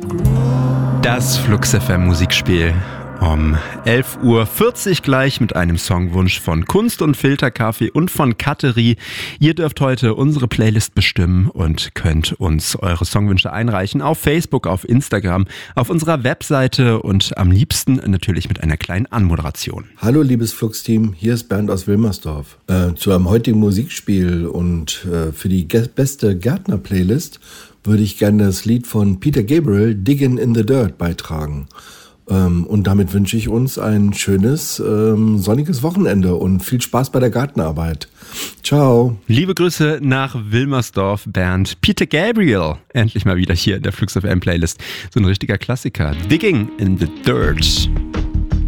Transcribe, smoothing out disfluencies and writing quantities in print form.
Das Flux FM Musikspiel um 11:40 Uhr gleich mit einem Songwunsch von Kunst und Filterkaffee und von Katterie. Ihr dürft heute unsere Playlist bestimmen und könnt uns eure Songwünsche einreichen auf Facebook, auf Instagram, auf unserer Webseite und am liebsten natürlich mit einer kleinen Anmoderation. Hallo liebes Flux-Team, hier ist Bernd aus Wilmersdorf. Zu einem heutigen Musikspiel und für die beste Gärtner-Playlist würde ich gerne das Lied von Peter Gabriel, Diggin' in the Dirt, beitragen. Und damit wünsche ich uns ein schönes, sonniges Wochenende und viel Spaß bei der Gartenarbeit. Ciao. Liebe Grüße nach Wilmersdorf, Bernd. Peter Gabriel, endlich mal wieder hier in der Flux FM Playlist. So ein richtiger Klassiker. Digging in the Dirt.